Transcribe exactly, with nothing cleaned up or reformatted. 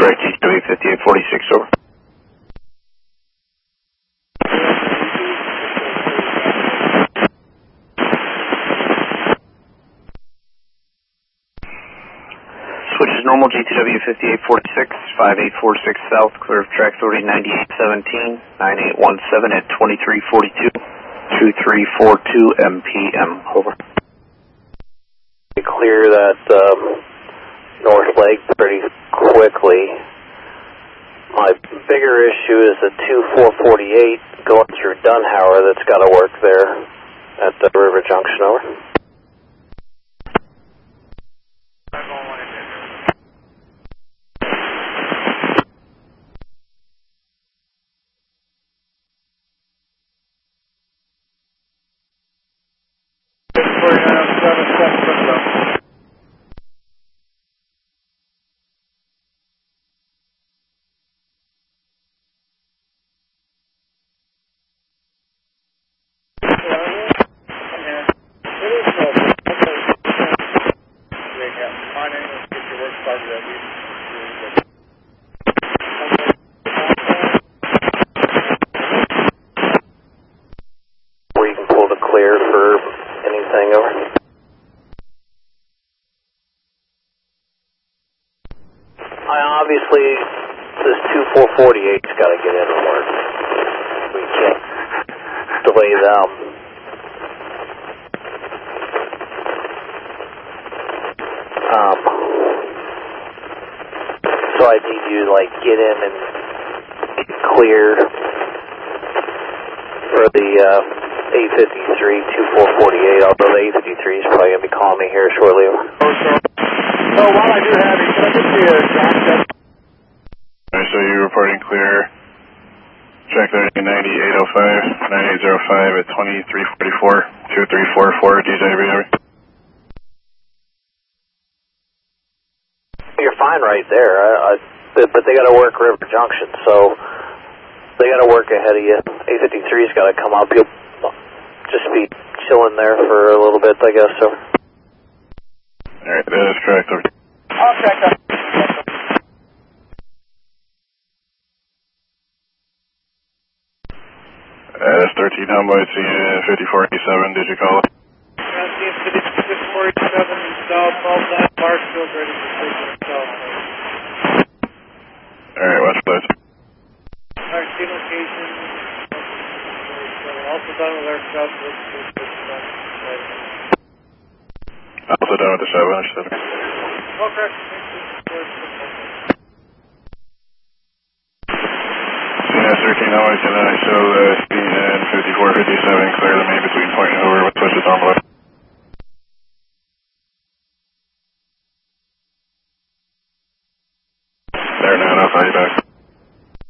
Correct, T W fifty-eight forty-six, over. Switch is normal, G T W fifty-eight forty-six, five eight four six south, clear of track authority ninety-eight seventeen, nine eight one seven at twenty-three forty-two, two three four two M P M, over. Clear that um, north leg pretty quickly. My bigger issue is the two four forty-eight going through Dunhauer that's got to work there at the River Junction, over. Where you can pull the clear for anything, over. I obviously, this two four forty-eight's got to get in and work. We can't delay them. Um, so I need you to, like, get in and get cleared for the uh, eight fifty-three two four forty-eight, although the eight fifty-three is probably going to be calling me here shortly. So while I do have you, can I just see a track check? Alright, so you're reporting clear. Track thirty ninety-eight oh five, ninety-eight oh five at twenty-three forty-four, two three four four, D J over. You're fine right there, I, I, but they got to work River Junction, so they got to work ahead of you. eight fifty-three's got to come up. You'll just be chilling there for a little bit, I guess. So. Alright, that is correct. I'll check up. Uh, that's thirteen Homeboy, C N fifty-four eighty-seven, did you call it? fifty-four eighty-seven south, all that, Marshfield ready for station south. Alright, watch place. Alright, see location. Also done with our stuff. Also done with the seven, I said. Okay. C N thirteen Homeboy, C N I show uh, C N fifty-four fifty-seven, clear the main between point and over with switches on below. There now, I'll call you back.